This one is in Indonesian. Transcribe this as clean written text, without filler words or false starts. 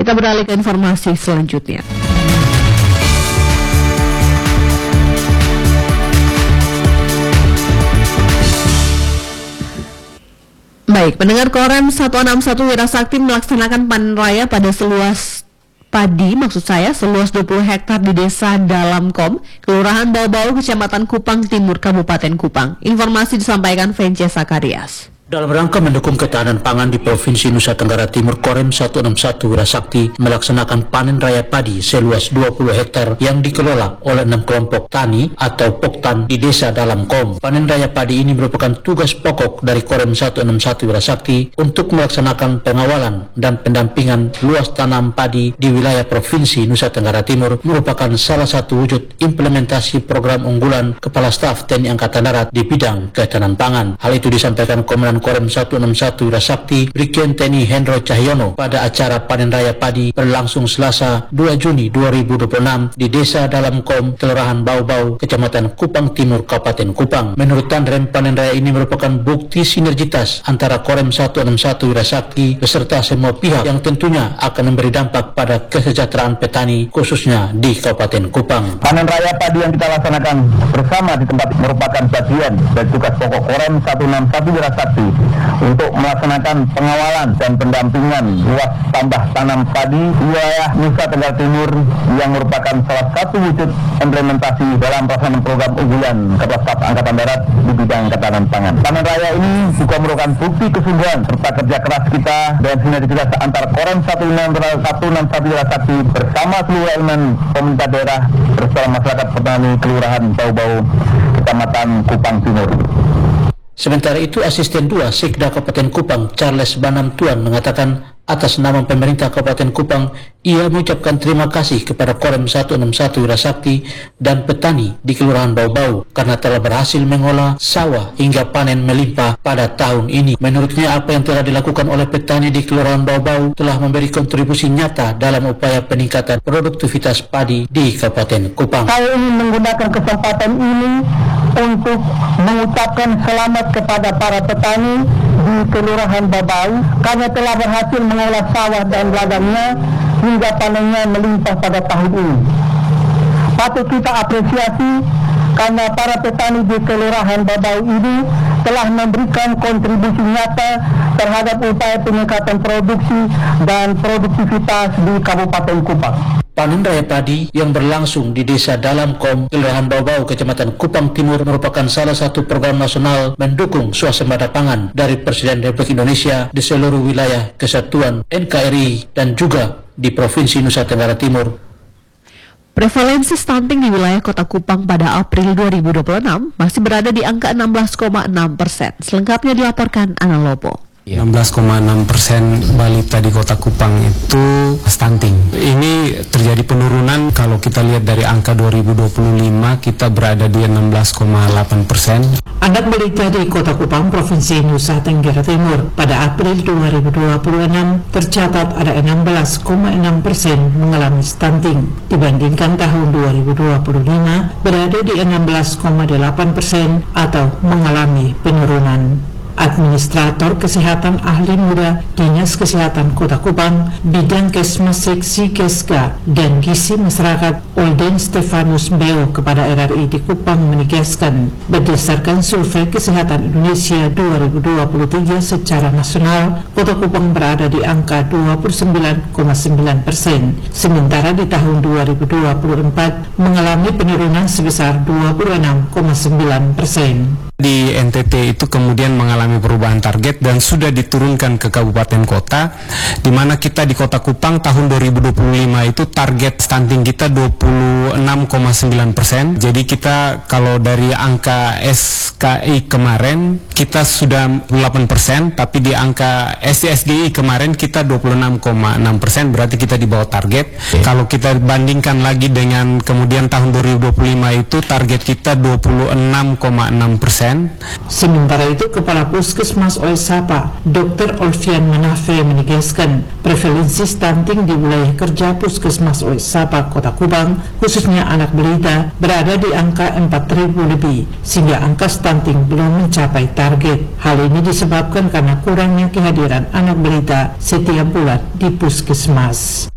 Kita beralih ke informasi selanjutnya. Baik, pendengar Korem 161 Wirasakti melaksanakan panen raya pada seluas seluas 20 hektar di Desa Dalamkom, Kelurahan Bau-Bau, Kecamatan Kupang Timur, Kabupaten Kupang. Informasi disampaikan Vence Sakarias. Dalam rangka mendukung ketahanan pangan di Provinsi Nusa Tenggara Timur, Korem 161 Wirasakti melaksanakan panen raya padi seluas 20 hektar yang dikelola oleh 6 kelompok tani atau Poktan di Desa Dalamkom. Panen raya padi ini merupakan tugas pokok dari Korem 161 Wirasakti untuk melaksanakan pengawalan dan pendampingan luas tanam padi di wilayah Provinsi Nusa Tenggara Timur, merupakan salah satu wujud implementasi program unggulan Kepala Staf TNI Angkatan Darat di bidang ketahanan pangan. Hal itu disampaikan Komandan Korem 161 Wirasakti Brigjen TNI Hendro Cahyono pada acara panen raya padi berlangsung Selasa 2 Juni 2026 di Desa Dalamkom, Kelurahan Bau-Bau, Kecamatan Kupang Timur, Kabupaten Kupang. Menurut Tandrem, panen raya ini merupakan bukti sinergitas antara Korem 161 Wirasakti beserta semua pihak yang tentunya akan memberi dampak pada kesejahteraan petani khususnya di Kabupaten Kupang. Panen raya padi yang kita laksanakan bersama di tempat merupakan bagian dari tugas pokok Korem 161 Wirasakti untuk melaksanakan pengawalan dan pendampingan luas tambah tanam padi di wilayah Nusa Tenggara Timur yang merupakan salah satu wujud implementasi dalam pelaksanaan program unggulan Kepala Staf Angkatan Darat di bidang ketahanan pangan. Panen raya ini juga merupakan bukti kesungguhan serta kerja keras kita dan sinergitas antara Korem 161 Wirasakti bersama seluruh elemen pemerintah daerah bersama masyarakat petani Kelurahan Bau-Bau, Kecamatan Kupang Timur. Sementara itu, Asisten 2 Sekda Kabupaten Kupang, Charles Banam Tuan, mengatakan atas nama pemerintah Kabupaten Kupang, ia mengucapkan terima kasih kepada Korem 161 Wirasakti dan petani di Kelurahan Bau-Bau karena telah berhasil mengolah sawah hingga panen melimpah pada tahun ini. Menurutnya, apa yang telah dilakukan oleh petani di Kelurahan Bau-Bau telah memberi kontribusi nyata dalam upaya peningkatan produktivitas padi di Kabupaten Kupang. Saya ingin menggunakan kesempatan ini untuk mengucapkan selamat kepada para petani di Kelurahan Bau-Bau karena telah berhasil mengolah sawah dan ladangnya hingga panennya melimpah pada tahun ini. Patut kita apresiasi karena para petani di Kelurahan Bau-Bau ini telah memberikan kontribusi nyata terhadap upaya peningkatan produksi dan produktivitas di Kabupaten Kupang. Panen raya padi yang berlangsung di Desa Dalamkom, Kelurahan Bau-Bau, Kecamatan Kupang Timur merupakan salah satu program nasional mendukung swasembada pangan dari Presiden Republik Indonesia di seluruh wilayah kesatuan NKRI dan juga di Provinsi Nusa Tenggara Timur. Prevalensi stunting di wilayah Kota Kupang pada April 2026 masih berada di angka 16,6%. Selengkapnya dilaporkan Ana Lopo. 16,6% balita di Kota Kupang itu stunting. Ini terjadi penurunan kalau kita lihat dari angka 2025 kita berada di 16,8%. Anak balita di Kota Kupang, Provinsi Nusa Tenggara Timur pada April 2026 tercatat ada 16,6% mengalami stunting dibandingkan tahun 2025 berada di 16,8% atau mengalami penurunan. Administrator Kesehatan Ahli Muda Dinas Kesehatan Kota Kupang Bidang Kesmas Seksi Keska dan Gizi Masyarakat Olden Stefanus Beo kepada RRI di Kupang menegaskan berdasarkan Survei Kesehatan Indonesia 2023 secara nasional Kota Kupang berada di angka 29,9%, sementara di tahun 2024 mengalami penurunan sebesar 26,9%. Di NTT itu kemudian mengalami perubahan target dan sudah diturunkan ke kabupaten kota, di mana kita di Kota Kupang tahun 2025 itu target stunting kita 26,9%. Jadi kita kalau dari angka SKI kemarin kita sudah 8%, tapi di angka SDSGI kemarin kita 26,6%, berarti kita di bawah target. Kalau kita bandingkan lagi dengan kemudian tahun 2025 itu target kita 26,6%. Sementara itu, Kepala Puskesmas Oesapa, Dr. Olvian Manafe menegaskan prevalensi stunting di wilayah kerja Puskesmas Oesapa Kota Kupang, khususnya anak balita, berada di angka 4.000 lebih, sehingga angka stunting belum mencapai target. Hal ini disebabkan karena kurangnya kehadiran anak balita setiap bulan di Puskesmas.